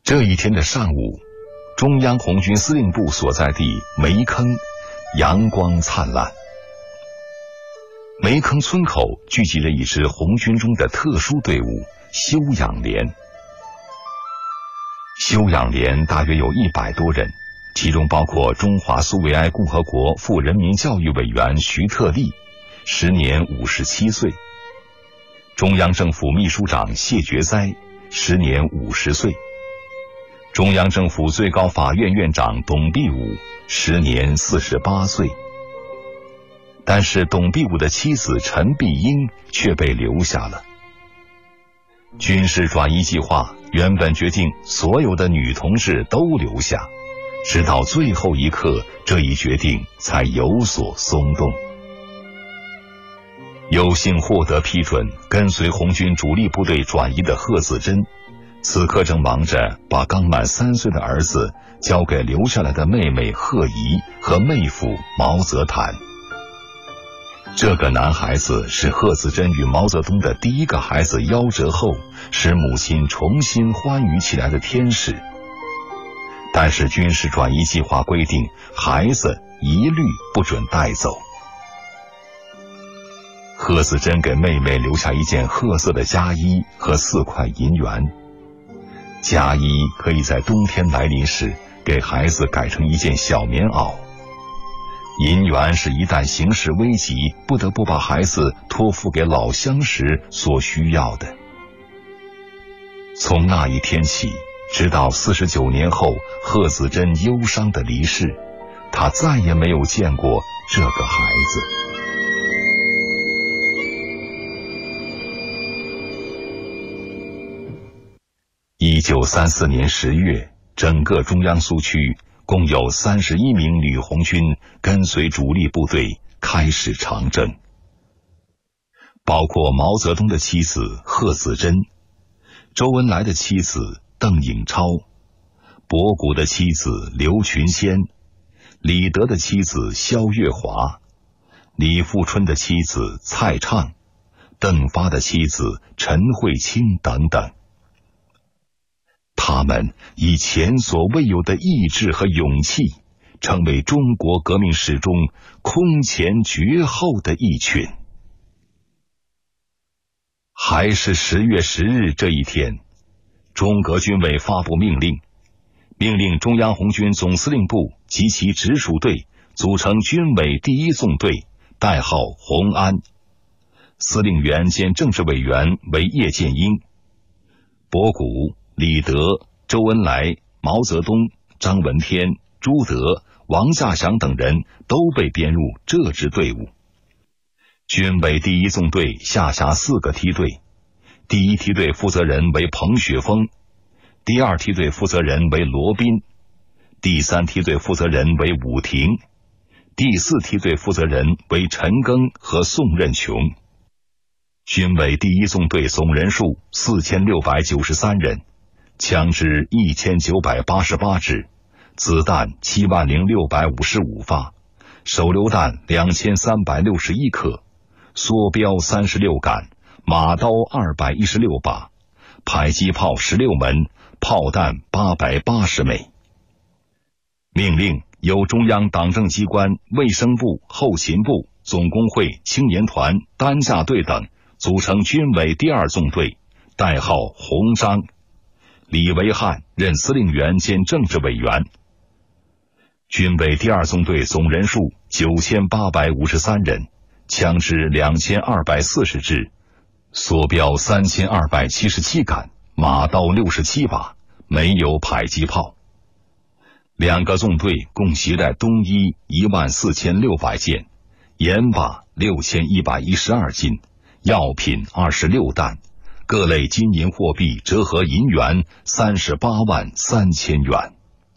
这一天的上午，中央红军司令部所在地梅坑阳光灿烂。梅坑村口聚集了一支红军中的特殊队伍休养连。休养连大约有100多人，其中包括中华苏维埃共和国副人民教育委员徐特立，时年57岁；中央政府秘书长谢觉哉，时年50岁；中央政府最高法院院长董必武，时年48岁。但是董必武的妻子陈碧英却被留下了。军事转移计划原本决定所有的女同志都留下，直到最后一刻，这一决定才有所松动。有幸获得批准跟随红军主力部队转移的贺子珍，此刻正忙着把刚满3岁的儿子交给留下来的妹妹贺怡和妹夫毛泽坦。这个男孩子是贺子珍与毛泽东的第一个孩子夭折后使母亲重新欢愉起来的天使。但是军事转移计划规定，孩子一律不准带走。贺子珍给妹妹留下一件褐色的家衣和4块银元。家衣可以在冬天来临时给孩子改成一件小棉袄，银元是一旦形势危急不得不把孩子托付给老乡时所需要的。从那一天起，直到49年后贺子珍忧伤的离世，他再也没有见过这个孩子。1934年10月，整个中央苏区共有31名女红军跟随主力部队开始长征，包括毛泽东的妻子贺子珍、周恩来的妻子邓颖超、博古的妻子刘群仙、李德的妻子萧月华、李富春的妻子蔡畅、邓发的妻子陈慧清等等。他们以前所未有的意志和勇气，成为中国革命史中空前绝后的一群。还是10月10日这一天，中革军委发布命令，命令中央红军总司令部及其直属队组成军委第1纵队，代号红安，司令员兼政治委员为叶剑英。博古、李德、周恩来、毛泽东、张闻天、朱德、王稼祥等人都被编入这支队伍。军委第1纵队下辖4个梯队，第1梯队负责人为彭雪枫，第2梯队负责人为罗宾，第3梯队负责人为武廷，第4梯队负责人为陈赓和宋任穷。军委第1纵队总人数4693人，枪支1988支，子弹70655发，手榴弹2361颗，梭镖36杆，马刀216把，迫击炮16门，炮弹880枚。命令由中央党政机关、卫生部、后勤部、总工会、青年团、担架队等组成军委第2纵队，代号红章，李维汉任司令员兼政治委员。军委第2纵队总人数9853人，枪支2240支，梭镖3277杆，马刀67把，没有迫击炮。2个纵队共携带冬衣14600件，盐巴6112斤，药品26担，各类金银货币折合银元383000元。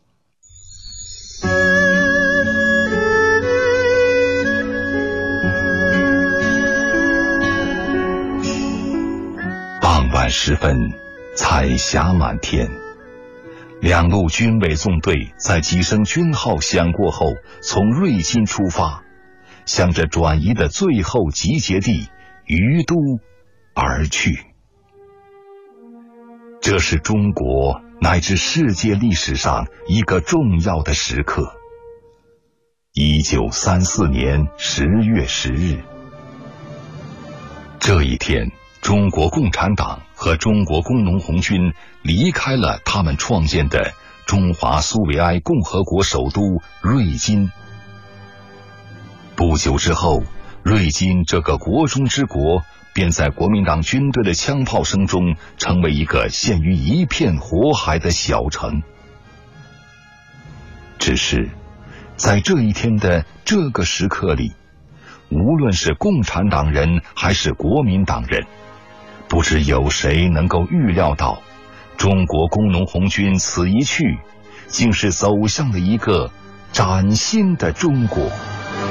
傍晚时分，彩霞满天，2路军委纵队在几声军号响过后，从瑞金出发，向着转移的最后集结地于都而去。这是中国乃至世界历史上一个重要的时刻。1934年10月10日，这一天，中国共产党和中国工农红军离开了他们创建的中华苏维埃共和国首都瑞金。不久之后，瑞金这个国中之国便在国民党军队的枪炮声中成为一个陷于一片火海的小城。只是在这一天的这个时刻里，无论是共产党人还是国民党人，不知有谁能够预料到，中国工农红军此一去，竟是走向了一个崭新的中国。